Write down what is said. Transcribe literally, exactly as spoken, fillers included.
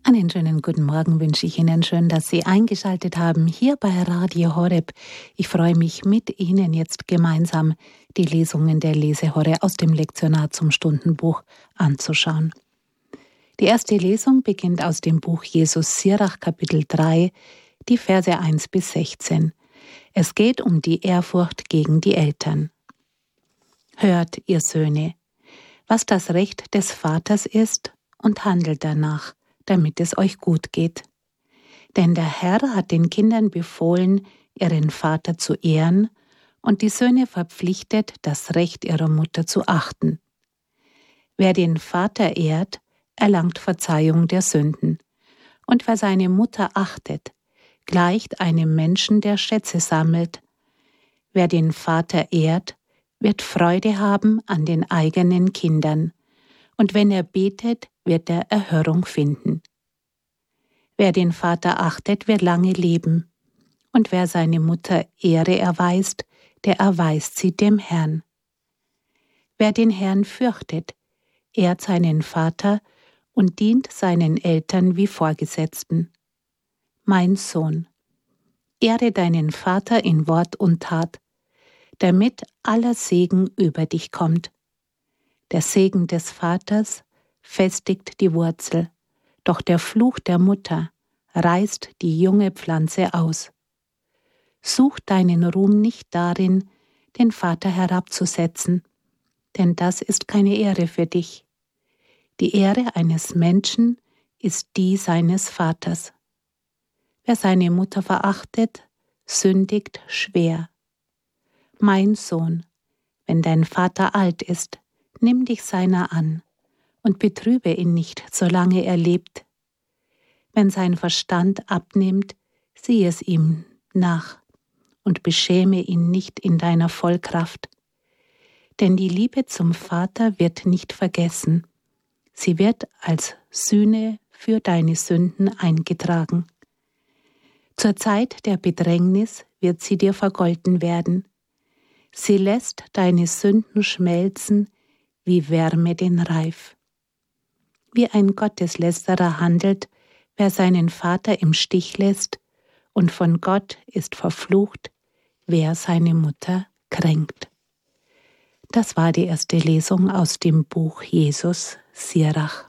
Einen schönen guten Morgen wünsche ich Ihnen. Schön, dass Sie eingeschaltet haben hier bei Radio Horeb. Ich freue mich, mit Ihnen jetzt gemeinsam die Lesungen der Lesehorre aus dem Lektionar zum Stundenbuch anzuschauen. Die erste Lesung beginnt aus dem Buch Jesus Sirach, Kapitel drei, die Verse eins bis sechzehn. Es geht um die Ehrfurcht gegen die Eltern. Hört, ihr Söhne, was das Recht des Vaters ist, und handelt danach, damit es euch gut geht. Denn der Herr hat den Kindern befohlen, ihren Vater zu ehren, und die Söhne verpflichtet, das Recht ihrer Mutter zu achten. Wer den Vater ehrt, erlangt Verzeihung der Sünden, und wer seine Mutter achtet, gleicht einem Menschen, der Schätze sammelt. Wer den Vater ehrt, wird Freude haben an den eigenen Kindern, und wenn er betet, wird er Erhörung finden. Wer den Vater achtet, wird lange leben, und wer seine Mutter Ehre erweist, der erweist sie dem Herrn. Wer den Herrn fürchtet, ehrt seinen Vater und dient seinen Eltern wie Vorgesetzten. Mein Sohn, ehre deinen Vater in Wort und Tat, damit aller Segen über dich kommt. Der Segen des Vaters festigt die Wurzel, doch der Fluch der Mutter reißt die junge Pflanze aus. Such deinen Ruhm nicht darin, den Vater herabzusetzen, denn das ist keine Ehre für dich. Die Ehre eines Menschen ist die seines Vaters. Wer seine Mutter verachtet, sündigt schwer. Mein Sohn, wenn dein Vater alt ist, nimm dich seiner an und betrübe ihn nicht, solange er lebt. Wenn sein Verstand abnimmt, sieh es ihm nach und beschäme ihn nicht in deiner Vollkraft. Denn die Liebe zum Vater wird nicht vergessen. Sie wird als Sühne für deine Sünden eingetragen. Zur Zeit der Bedrängnis wird sie dir vergolten werden. Sie lässt deine Sünden schmelzen wie Wärme den Reif. Wie ein Gotteslästerer handelt, wer seinen Vater im Stich lässt, und von Gott ist verflucht, wer seine Mutter kränkt. Das war die erste Lesung aus dem Buch Jesus Sirach.